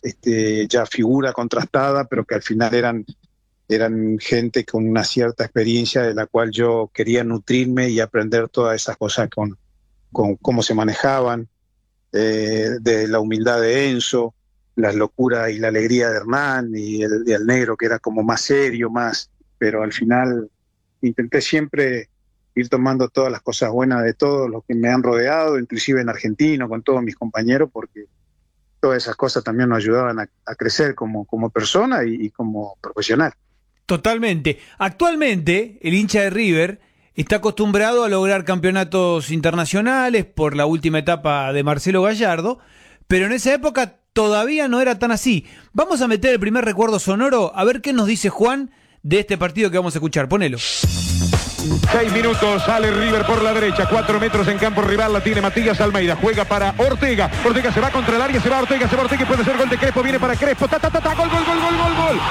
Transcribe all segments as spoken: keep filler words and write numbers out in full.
este, ya figura contrastada, pero que al final eran, eran gente con una cierta experiencia de la cual yo quería nutrirme y aprender todas esas cosas con, con cómo se manejaban, eh, de la humildad de Enzo, las locuras y la alegría de Hernán y el, y el negro que era como más serio, más, pero al final intenté siempre ir tomando todas las cosas buenas de todos los que me han rodeado, inclusive en Argentino, con todos mis compañeros, porque todas esas cosas también nos ayudaban a, a crecer como, como persona y, y como profesional. Totalmente. Actualmente, el hincha de River está acostumbrado a lograr campeonatos internacionales por la última etapa de Marcelo Gallardo, pero en esa época todavía no era tan así. Vamos a meter el primer recuerdo sonoro, a ver qué nos dice Juan de este partido que vamos a escuchar. Ponelo. Seis minutos, sale River por la derecha, cuatro metros en campo rival, la tiene Matías Almeida, juega para Ortega, Ortega se va contra el área, se va Ortega, se va Ortega y puede ser gol de Crespo, viene para Crespo, ta ta ta ta, gol, gol, gol, gol, gol, gol,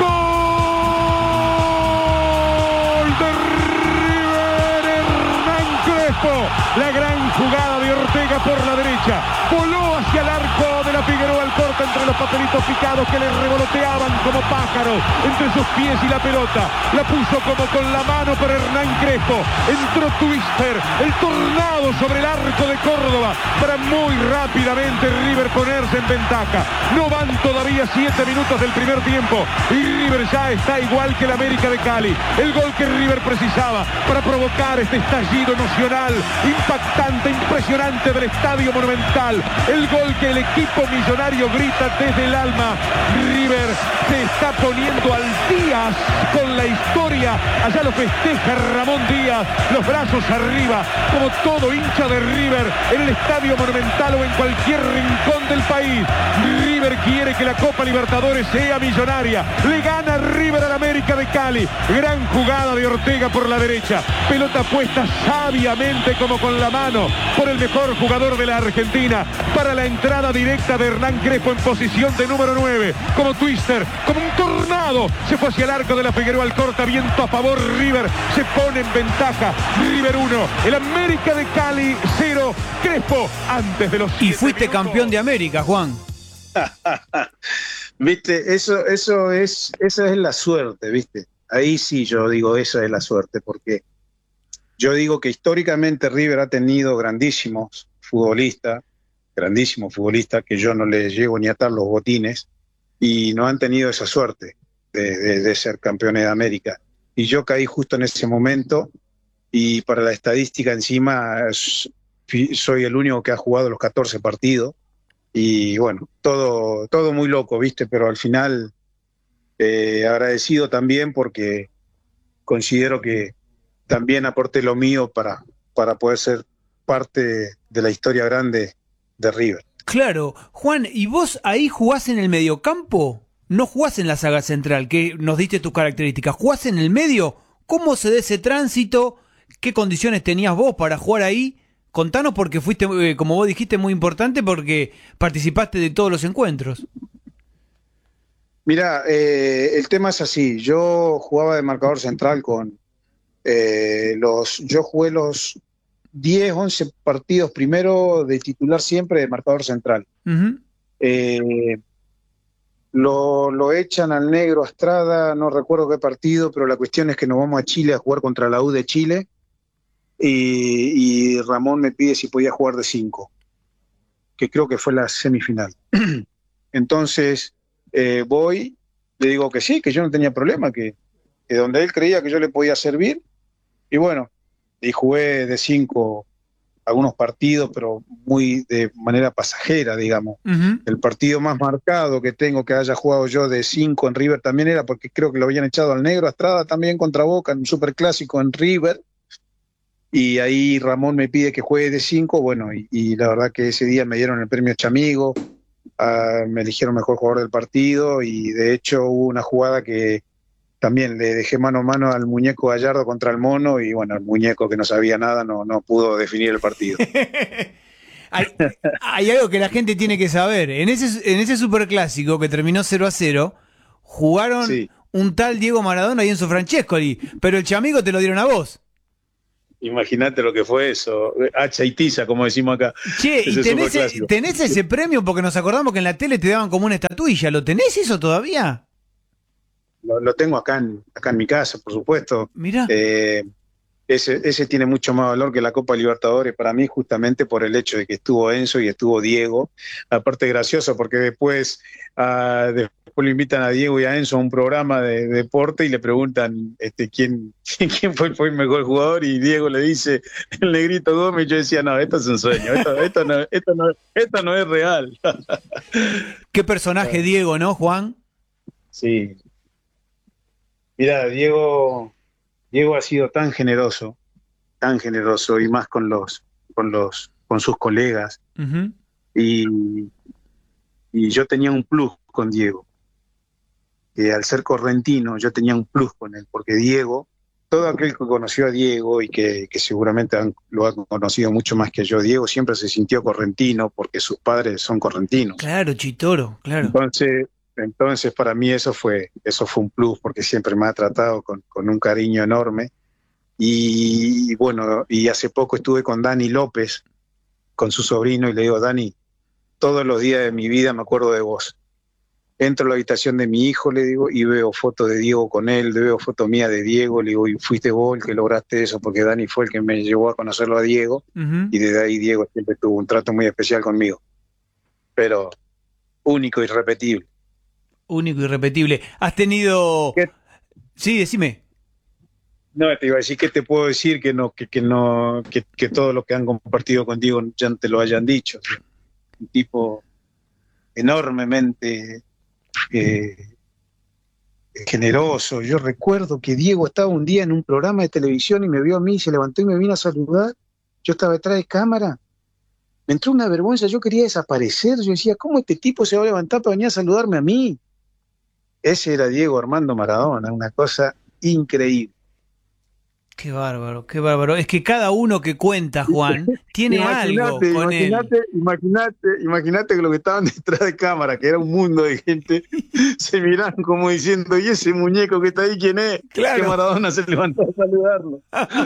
gol de River, Hernán Crespo, la gran jugada de Ortega por la derecha, voló hacia el arco de la Figueroa al corte entre los papelitos picados que le revoloteaban como pájaros entre sus pies y la pelota, la puso como con la mano para Hernán Crespo, entró Twister, el tornado sobre el arco de Córdoba para muy rápidamente River ponerse en ventaja. No van todavía siete minutos del primer tiempo y River ya está igual que el América de Cali. El gol que River precisaba para provocar este estallido emocional impactante, impresionante del Estadio Monumental. El gol que el equipo millonario grita desde el alma. River se está poniendo al día con la historia. Allá lo festeja Ramón Díaz, los brazos arriba, como todo hincha de River en el Estadio Monumental o en cualquier rincón del país. River quiere que la Copa Libertadores sea millonaria. Le gana River al América de Cali. Gran jugada de Ortega por la derecha. Pelota puesta sabiamente como con la mano por el mejor jugador de la Argentina para la entrada directa de Hernán Crespo en posición de número nueve. Como Twister, como un tornado, se fue hacia el arco de la Figueroa al corta, viento a favor, River se pone en ventaja. River uno, el América de Cali cero, Crespo antes de los Y fuiste minutos. campeón de América, Juan. Viste, eso, eso es, esa es la suerte, viste. Ahí sí yo digo, esa es la suerte, porque yo digo que históricamente River ha tenido grandísimos futbolistas, grandísimos futbolistas que yo no les llego ni a atar los botines y no han tenido esa suerte de, de, de ser campeones de América. Y yo caí justo en ese momento y para la estadística encima soy el único que ha jugado los catorce partidos y bueno, todo, todo muy loco, ¿viste? Pero al final eh, agradecido también porque considero que también aporté lo mío para, para poder ser parte de la historia grande de River. Claro, Juan, ¿y vos ahí jugás en el mediocampo? No jugás en la saga central, que nos diste tus características. ¿Jugás en el medio? ¿Cómo se da ese tránsito? ¿Qué condiciones tenías vos para jugar ahí? Contanos porque fuiste, eh, como vos dijiste, muy importante porque participaste de todos los encuentros. Mirá, eh, el tema es así. Yo jugaba de marcador central con eh, los... Yo jugué los diez, once partidos primero de titular siempre de marcador central. Uh-huh. Eh, lo, lo echan al negro Estrada, no recuerdo qué partido, pero la cuestión es que nos vamos a Chile a jugar contra la U de Chile y, y Ramón me pide si podía jugar de cinco, que creo que fue la semifinal. Entonces eh, voy, le digo que sí, que yo no tenía problema, que, que donde él creía que yo le podía servir, y bueno, y jugué de cinco algunos partidos, pero muy de manera pasajera, digamos. Uh-huh. El partido más marcado que tengo que haya jugado yo de cinco en River también era porque creo que lo habían echado al negro Estrada también contra Boca en un superclásico en River, y ahí Ramón me pide que juegue de cinco, bueno, y, y la verdad que ese día me dieron el premio Chamigo, uh, me eligieron mejor jugador del partido, y de hecho hubo una jugada que también le dejé mano a mano al muñeco Gallardo contra el mono y bueno, el muñeco que no sabía nada no, no pudo definir el partido. hay, hay algo que la gente tiene que saber. En ese, en ese superclásico que terminó cero a cero, jugaron sí. un tal Diego Maradona y Enzo Francescoli, pero el Chamigo te lo dieron a vos. Imagínate lo que fue eso. Hacha y tiza, como decimos acá. Che, ¿y tenés, ese, tenés ese premio? Porque nos acordamos que en la tele te daban como una estatuilla. ¿Lo tenés eso todavía? Lo, lo tengo acá en, acá en mi casa, por supuesto. Mirá. Eh, ese, ese tiene mucho más valor que la Copa Libertadores para mí, justamente por el hecho de que estuvo Enzo y estuvo Diego. Aparte gracioso, porque después, uh, después lo invitan a Diego y a Enzo a un programa de, de deporte y le preguntan este, quién, quién fue, fue el mejor jugador, y Diego le dice el Negrito Gómez. Y yo decía, no, esto es un sueño, esto, esto, no, esto, no, esto no es real. Qué personaje Diego, ¿no, Juan? Sí. Mira, Diego, Diego ha sido tan generoso, tan generoso, y más con los, con los, con sus colegas. Uh-huh. Y, y yo tenía un plus con Diego. Que al ser correntino, yo tenía un plus con él, porque Diego, todo aquel que conoció a Diego y que, que seguramente han, lo ha conocido mucho más que yo, Diego siempre se sintió correntino porque sus padres son correntinos. Claro, Chitoro, claro. Entonces, entonces para mí eso fue, eso fue un plus, porque siempre me ha tratado con, con un cariño enorme. Y, y bueno, y hace poco estuve con Dani López, con su sobrino, y le digo, Dani, todos los días de mi vida me acuerdo de vos. Entro a la habitación de mi hijo, le digo, y veo fotos de Diego con él, veo fotos mías de Diego, le digo, y fuiste vos el que lograste eso, porque Dani fue el que me llevó a conocerlo a Diego, uh-huh. Y desde ahí Diego siempre tuvo un trato muy especial conmigo. Pero único, irrepetible. Único, irrepetible. ¿Has tenido...? ¿Qué? Sí, decime. No, te iba a decir, ¿qué te puedo decir que no, que, que no, que, que todos los que han compartido contigo ya te lo hayan dicho? Un tipo enormemente eh, generoso. Yo recuerdo que Diego estaba un día en un programa de televisión y me vio a mí, se levantó y me vino a saludar. Yo estaba detrás de cámara. Me entró una vergüenza, yo quería desaparecer. Yo decía, ¿cómo este tipo se va a levantar para venir a saludarme a mí? Ese era Diego Armando Maradona, una cosa increíble. Qué bárbaro, qué bárbaro. Es que cada uno que cuenta, Juan, tiene imagínate, algo con imagínate, él. Imagínate, imagínate que los que estaban detrás de cámara, que era un mundo de gente, se miraban como diciendo, ¿y ese muñeco que está ahí quién es? Claro. Que Maradona se levantó a saludarlo.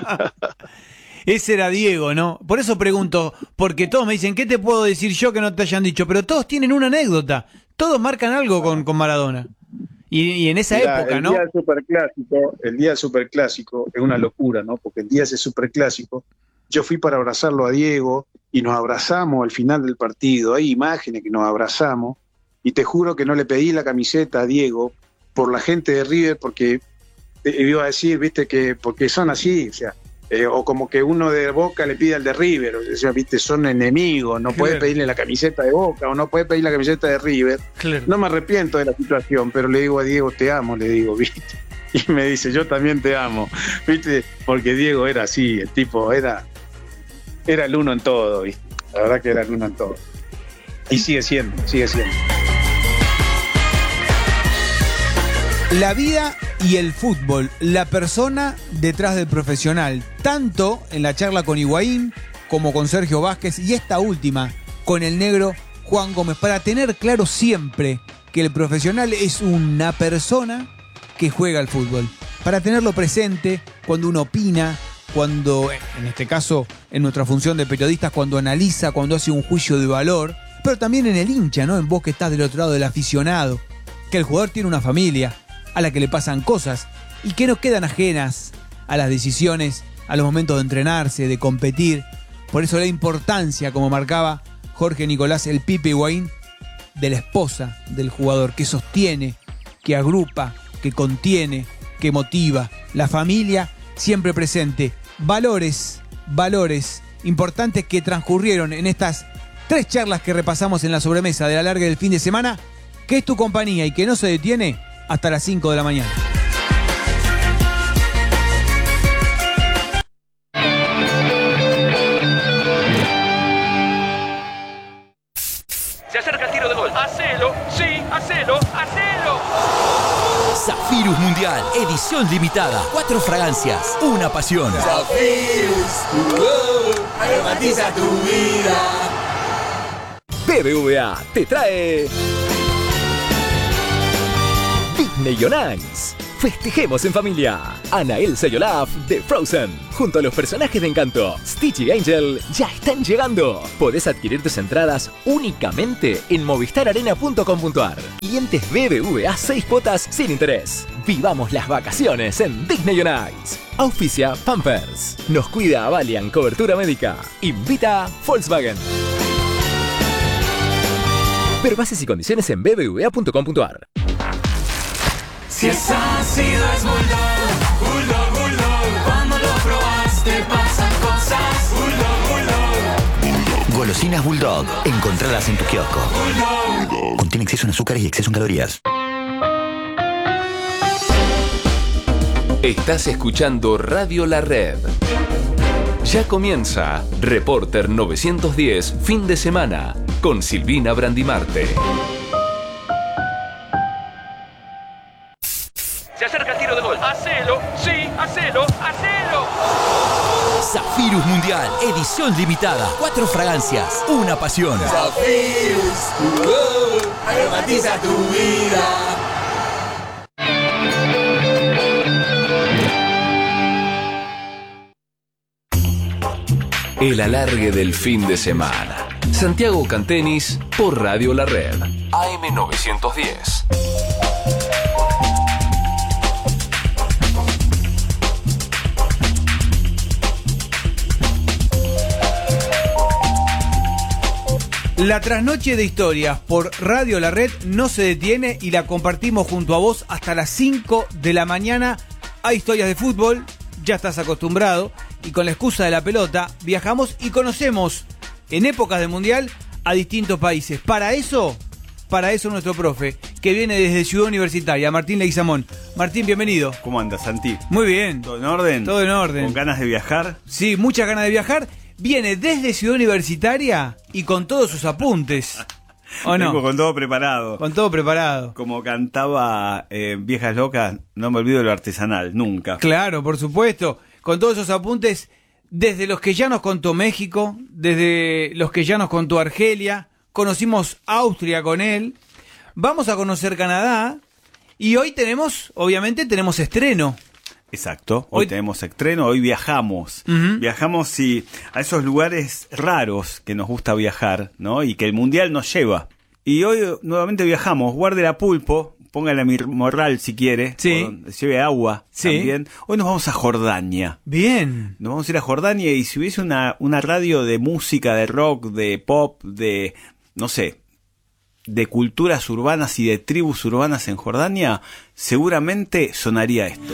Ese era Diego, ¿no? Por eso pregunto, porque todos me dicen, ¿qué te puedo decir yo que no te hayan dicho? Pero todos tienen una anécdota, todos marcan algo con, con Maradona. Y, y en esa Mirá, época, el ¿no? Día del superclásico, el día del superclásico es una locura, ¿no? Porque el día de ese superclásico, yo fui para abrazarlo a Diego y nos abrazamos al final del partido. Hay imágenes que nos abrazamos y te juro que no le pedí la camiseta a Diego por la gente de River, porque eh, iba a decir, viste, que porque son así, o sea, eh, o como que uno de Boca le pide al de River, o sea, viste, son enemigos, no puede pedirle la camiseta de Boca o no puede pedir la camiseta de River. Claro. No me arrepiento de la situación, pero le digo a Diego, te amo, le digo, viste, y me dice, yo también te amo, viste, porque Diego era así, el tipo era, era el uno en todo, viste, la verdad que era el uno en todo, y sigue siendo, sigue siendo. La vida y el fútbol, la persona detrás del profesional, tanto en la charla con Higuaín como con Sergio Vázquez y esta última con el negro Juan Gómez, para tener claro siempre que el profesional es una persona que juega al fútbol, para tenerlo presente cuando uno opina, cuando, en este caso, en nuestra función de periodistas, cuando analiza, cuando hace un juicio de valor, pero también en el hincha, ¿no? En vos que estás del otro lado del aficionado, que el jugador tiene una familia a la que le pasan cosas y que no quedan ajenas a las decisiones, a los momentos de entrenarse, de competir. Por eso la importancia, como marcaba Jorge Nicolás el Pipe Higuaín, de la esposa del jugador, que sostiene, que agrupa, que contiene, que motiva. La familia siempre presente. Valores, valores importantes que transcurrieron en estas tres charlas que repasamos en la sobremesa de la larga del fin de semana, que es tu compañía y que no se detiene hasta las cinco de la mañana. Se acerca el tiro de gol. Hacelo, sí, hacelo, hacelo. Zafirus Mundial, edición limitada. Cuatro fragancias, una pasión. Zafirus, uh, aromatiza tu vida. B B V A te trae Disney on Ice. Festejemos en familia. Anaelsa y Olaf de Frozen, junto a los personajes de Encanto, Stitch y Angel, ya están llegando. Podés adquirir tus entradas únicamente en movistar arena punto com punto ar. Clientes B B V A seis cuotas sin interés. Vivamos las vacaciones en Disney on Ice. Auspicia Pampers. Nos cuida Valiant Cobertura Médica. Invita Volkswagen. Ver bases y condiciones en b b v a punto com punto ar. Si es ácido es Bulldog, Bulldog, Bulldog. Cuando lo probaste pasan cosas. Bulldog, Bulldog. Golosinas Bulldog. Encontralas en tu kiosco. Bulldog. Contiene exceso en azúcar y exceso en calorías. Estás escuchando Radio La Red. Ya comienza Reporter novecientos diez fin de semana con Silvina Brandimarte. Se acerca el tiro de gol. Hacelo, sí, hacelo, hacelo. Zafirus Mundial, edición limitada. Cuatro fragancias, una pasión. Zafirus, uh, aromatiza tu vida. El alargue del fin de semana. Santiago Cantenis por Radio La Red. A M novecientos diez. La trasnoche de historias por Radio La Red no se detiene y la compartimos junto a vos hasta las cinco de la mañana. Hay historias de fútbol, ya estás acostumbrado, y con la excusa de la pelota viajamos y conocemos en épocas de mundial a distintos países. Para eso, para eso nuestro profe, que viene desde Ciudad Universitaria, Martín Leguizamón. Martín, bienvenido. ¿Cómo andas, Santi? Muy bien. ¿Todo en orden? Todo en orden. ¿Con ganas de viajar? Sí, muchas ganas de viajar. Viene desde Ciudad Universitaria y con todos sus apuntes. ¿O no? Vengo con todo preparado. Con todo preparado. Como cantaba eh, Viejas Locas, no me olvido de lo artesanal, nunca. Claro, por supuesto. Con todos esos apuntes, desde los que ya nos contó México, desde los que ya nos contó Argelia, conocimos Austria con él, vamos a conocer Canadá y hoy tenemos, obviamente tenemos estreno. Exacto, hoy, hoy tenemos estreno, hoy viajamos, uh-huh. viajamos y a esos lugares raros que nos gusta viajar, ¿no? Y que el mundial nos lleva. Y hoy nuevamente viajamos, guarde la pulpo, póngale mi morral si quiere, sí. donde lleve agua sí. también. Hoy nos vamos a Jordania. Bien. Nos vamos a ir a Jordania y si hubiese una, una radio de música, de rock, de pop, de, no sé, de culturas urbanas y de tribus urbanas en Jordania, seguramente sonaría esto.